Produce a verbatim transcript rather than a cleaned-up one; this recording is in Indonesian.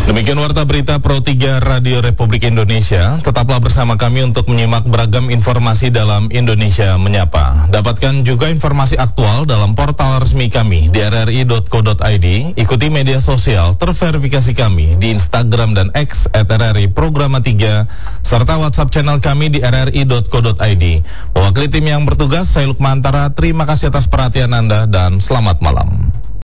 Demikian warta berita Pro tiga Radio Republik Indonesia. Tetaplah bersama kami untuk menyimak beragam informasi dalam Indonesia Menyapa. Dapatkan juga informasi aktual dalam portal resmi kami di r r i dot co dot i d. Ikuti media sosial terverifikasi kami di Instagram dan X at r r i programa tiga, serta WhatsApp channel kami di r r i dot co dot i d. Mewakili tim yang bertugas, saya Lukman Antara. Terima kasih atas perhatian Anda dan selamat malam.